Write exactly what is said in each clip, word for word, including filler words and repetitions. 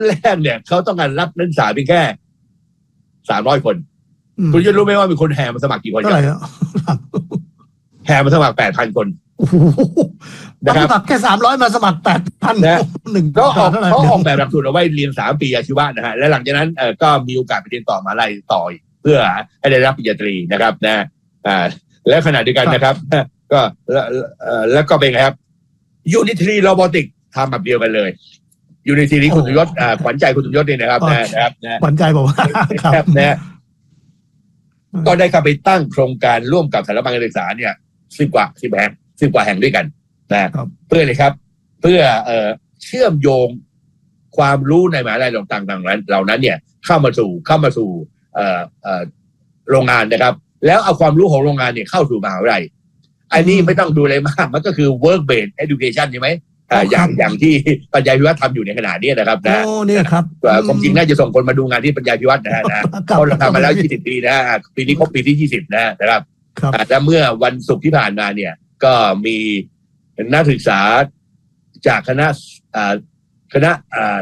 แรกเนี่ยเขาต้องการรับนักศึกษาเพียงแค่สามร้อยคนคุณจะรู้ไหมว่ามีคนแห่มาสมัครกี่คนครับแห่มาสมัครแปดพันคนนะครับแค่สามร้อยมาสมัครแปดพันหนึ่งก็ออกเขาออกแบบหลักสูตรเอาไว้เรียนสามปีอาชีวะนะฮะและหลังจากนั้นเออก็มีโอกาสไปเรียนต่อมาลัยต่อเพื่อให้ได้รับปริญญาตรีนะครับนะอ่าและขณะเดียวกันนะครับก็แล้วก็เป็นไงครับยูนิทรีโรบอติกทำแบบเดียวกันเลยยูนิทรีคุณสมยศขวัญใจคุณสมยศนี่นะครับนะครับขวัญใจบอกว่าครับนะก็ได้เข้าไปตั้งโครงการร่วมกับสถาบันการศึกษาเนี่ยสิบกว่าสิบแห่งสิบกว่าแห่งด้วยกันนะเพื่อเลยครับเพื่อเอ่อเชื่อมโยงความรู้ในมหาวิทยาลัยต่างๆเหล่านั้นเนี่ยเข้ามาสู่เข้ามาสู่เอ่อเอ่อโรงงานนะครับแล้วเอาความรู้ของโรงงานเนี่ยเข้าสู่มหาวิทยาลัยอันนี้ไม่ต้องดูอะไรมากมันก็คือ work based education ใช่ไหมอ่าอย่างอย่างที่ปัญญาพิวัตรทำอยู่ในขณะนี้นะครับนะโอ้เนี่ยครับความจริงน่าจะส่งคนมาดูงานที่ปัญญาพิวัตรนะฮะนะเพราะเราทำมาแล้วยี่สิบปีนะปีนี้ครบปีที่ยี่สิบนะครับและเมื่อวันศุกร์ที่ผ่านมาเนี่ยก็มีนักศึกษาจากคณะคณะ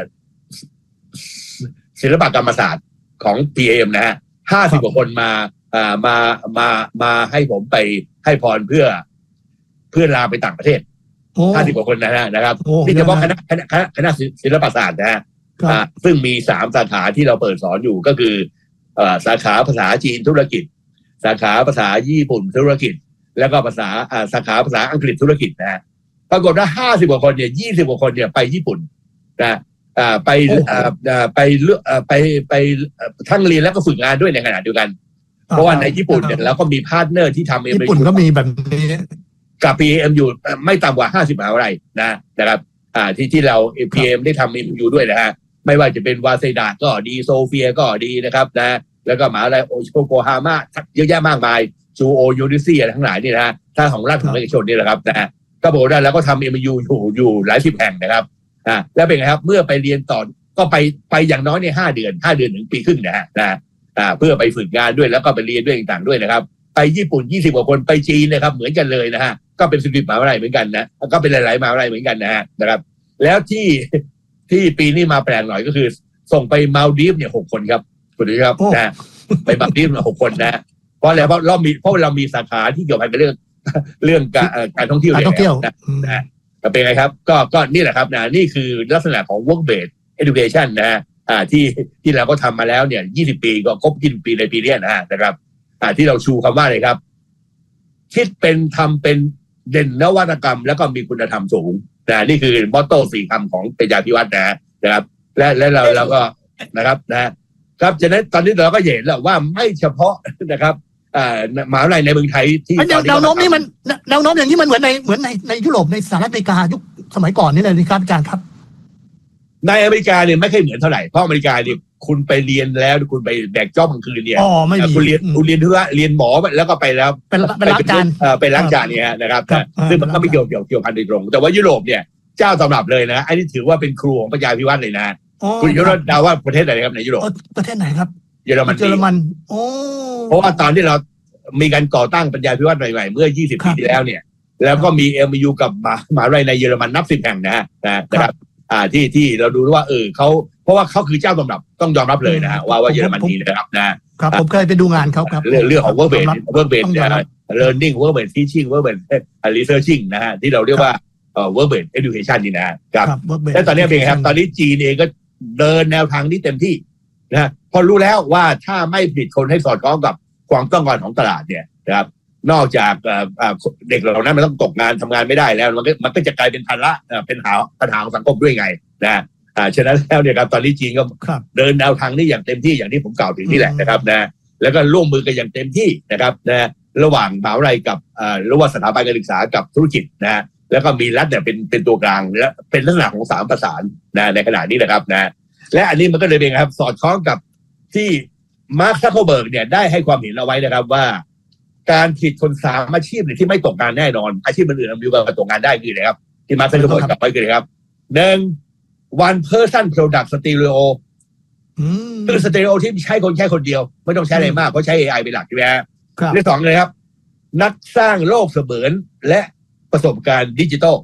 ศิลปกรรมศาสตร์ของ พี เอ็ม นะฮะห้าสิบกว่าคนมามามามาให้ผมไปให้พรเพื่อเพื่อลาไปต่างประเทศห้าสิบกว่าคนนะฮะนะครับนี่เฉพาะคณะคณะคณะศิลปศาสตร์นะฮะซึ่งมีสามสาขาที่เราเปิดสอนอยู่ก็คือสาขาภาษาจีนธุรกิจสาขาภาษาญี่ปุ่นธุรกิจแล้วก็ภาษาสาขาภาษาอังกฤษธุรกิจนะฮะปรากฏว่าห้าสิบกว่าคนเนี่ยยี่สิบกว่าคนเนี่ยไปญี่ปุ่นนะไปไปไปไปทั้งเรียนแล้วก็ฝึกงานด้วยในขณะเดียวกันเพราะว่าในญี่ปุ่นเนี่ยเราก็มีพาร์ทเนอร์ที่ทำญี่ปุ่นก็มีแบบนี้กับ พี เอ็ม อยู่ไม่ต่ำกว่าห้าสิบมหาวิทยาลัยนะนะครับอ่าที่ที่เรา พี เอ็ม ได้ทำ เอ็ม ยู ด้วยนะฮะไม่ว่าจะเป็นวาเซดาก็ดีโซเฟียก็ดีนะครับนะแล้วก็มหาวิทยาลัยโอชิโกฮาม่าเยอะแยะมากมายจูโอยูนิซี่อะไรทั้งหลายนี่นะฮะถ้าของรัฐของเอกชนนี่แหละครับนะก็บอกได้แล้วก็ทำ เอ็ม ยู อยู่อยู่หลายสิบแห่งนะครับอ่าแล้วเป็นไงครับเมื่อไปเรียนต่อก็ไปไปอย่างน้อยเนี่ยห้าเดือนห้าเดือนถึงปีครึ่งนะฮะนะอ่าเพื่อไปฝึกงานด้วยแล้วก็ไปเรียนด้วยต่างๆด้วยนะครับไปญี่ปุ่นยี่สิบกว่าคนไปจีนนะครับเหมือนกันเลยนะฮะก็เป็นสิบมหาวิทยาลัยเหมือนกันนะก็เป็นหลายๆมหาวิทยาลัยเหมือนกันนะฮะนะครับแล้วที่ที่ปีนี้มาแปลกหน่อยก็คือส่งไปมาลดีฟเนี่ยหกคนครับคุณดูครับนะไปมาลดีฟหกคนนะเพราะอะไรเพราะเรามีเพราะเรามีสาขาที่เกี่ยวกับเรื่องเรื่องการการท่องเที่ยวนะนะเป็นไงครับก็ก็นี่แหละครับนะนี่คือลักษณะของ work based education นะฮะอ่าที่ที่เราก็ทำมาแล้วเนี่ยยี่สิบปีก็ครบยี่สิบปีในปีนี้นะนะครับอ่าที่เราชูคำว่าอะไรครับคิดเป็นทำเป็นเด่นนวัตกรรมแล้วก็มีคุณธรรมสูงนะนี่คือมอตโต้สี่คำของปัญญาพิวัตรนะนะครับและและเราเราก็นะครับนะครับฉะนั้นตอนนี้เราก็เห็นแล้วว่าไม่เฉพาะนะครับอ่ามหาวิทยาลัยในเมืองไทยที่แนวโน้มนี้มันแนวโน้มอย่างนี้มันเหมือนในเหมือนในในยุโรปในสหรัฐอเมริกายุคสมัยก่อนนี่เลยนะครับอาจารย์ครับในอเมริกาเนี่ยไม่ค่อยเหมือนเท่าไหร่เพราะอเมริกาเนี่ยคุณไปเรียนแล้วคุณไปแบกจ็อบกลางคืนเนี่ยคุณเรียนคุณเรียนเพื่อเรียนหมอแล้วก็ไปแล้วเป็นเป็นล้างจานไปล้างจานเนี่ยนะครับซึ่งมันก็ไม่เกี่ยวเกี่ยวเกี่ยวพันโดยตรงแต่ว่ายุโรปเนี่ยเจ้าตำรับเลยนะอันนี้ถือว่าเป็นครูของปัญญาพิวัตรเลยนะคุณยุโรปเดาว่าประเทศไหนครับในยุโรปประเทศไหนครับเยอรมันเยอรมันโอ้เพราะว่าตอนที่เรามีการก่อตั้งปัญญาพิวัตรใหม่ๆเมื่อยี่สิบปีที่แล้วเนี่ยแล้วก็มี เอ็ม ยู กับมหาวิทยาลัยในเยอรมันนับสิบแห่งนะนะครับอ่าที่ที่เราดูว่าเออเขาเพราะว่าเขาคือเจ้าตำรับต้องยอมรับเลยนะฮะว่าว่าเยอรมนีนะครับนะครับผมเคยไปดูงานเขาครับเรื่องเรื่องของ work based work based learning work based teaching work based researching นะฮะที่เราเรียกว่าเอ่อ work based education นี่นะครับและตอนนี้เป็นไงครับตอนนี้จีนเองก็เดินแนวทางนี้เต็มที่นะพอรู้แล้วว่าถ้าไม่ผลิตคนให้สอดคล้องกับความต้องการของตลาดเนี่ยนะครับนอกจากเด็กเหล่านั้นมันต้องตกงานทำงานไม่ได้แล้วมันก็มันก็จะกลายเป็นภาระเป็นหาปัญหาของสังคมด้วยไงนะอ่าฉะนั้นแล้วเนี่ยครับตอนนี้จีนก็เดินแนวทางนี้อย่างเต็มที่อย่างที่ผมกล่าวถึงนี่แหละนะครับนะแล้วก็ร่วมมือกันอย่างเต็มที่นะครับนะระหว่างมหาวิทยาลัยกับอ่าระหว่างสถาบันการศึกษากับธุรกิจนะแล้วก็มีรัฐเนี่ยเป็นเป็นตัวกลางและเป็นลักษณะของสามประสานนะในขณะนี้นะครับนะและอันนี้มันก็เลยเป็นครับสอดคล้องกับที่มาร์ค ซักเคอร์เบิร์กเนี่ยได้ให้ความเห็นเอาไว้นะครับว่าการผลิตคนสามอาชีพที่ไม่ตกงานแน่นอนอาชีพอื่นๆมีโอกาสตกงานได้คืออะไรครับที่มาร์ค ซักเคอร์เบิร์กกลับไปคืออะไรครับหนึ่ง one person product stereo คือสเตอริโอที่ใช้คนแค่คนเดียวไม่ต้องใช้อะไรมากเพราะใช้ เอ ไอ เป็นหลักใช่ไหมครับที่สองเลยครับนักสร้างโลกเสมือนและประสบการณ์ดิจิทัล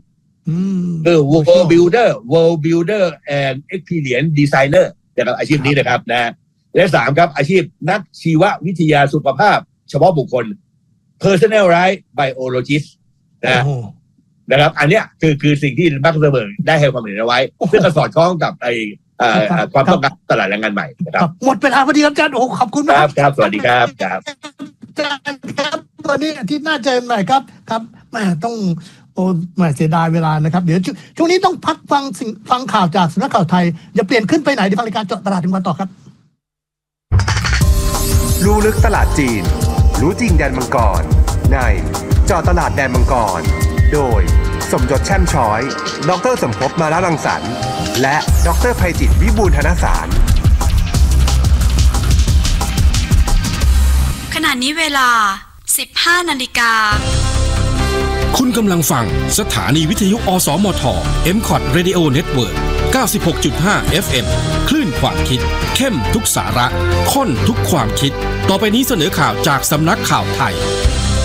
คือ World Builder World Builder and Experience Designer นะครับอาชีพนี้นะครับนะและสามครับอาชีพนักชีววิทยาสุขภาพเฉพาะบุคคล Personalized Biologist นะนะครับอันเนี้ยคือคือสิ่งที่มาร์ค ซักเคอร์เบิร์กได้ให้ความเห็นเอาไว้ซึ่งก็สอดคล้องกับไอความต้องการตลาดแรงงานใหม่นะครับหมดเวลาพอดีครับอาจารย์โอ้ขอบคุณมากครับสวัสดีครับครับอาจารย์ครับวันนี้อาทิตย์หน้าเจอกันใหม่ครับครับแม่ต้องโอ้แม่เสียดายเวลานะครับเดี๋ยวช่วงนี้ต้องพักฟังสิ่งฟังข่าวจากสำนักข่าวไทยอย่าเปลี่ยนขึ้นไปไหนในรายการเจาะตลาดถึงวันต่อครับรู้ลึกตลาดจีนรู้จริงแดนมังกรในเจาะตลาดแดนมังกรโดยสมยศแช่มช้อยดร.สมภพมาละรังสรรค์และดร.ไพจิตรวิบูลย์ธนสารขณะนี้เวลา สิบห้านาฬิกาคุณกำลังฟังสถานีวิทยุอสมท เอ็ม ซี โอ ที Radio Network เก้าสิบหกจุดห้า เอฟ เอ็ม คลื่นความคิดเข้มทุกสาระข้นทุกความคิดต่อไปนี้เสนอข่าวจากสำนักข่าวไทย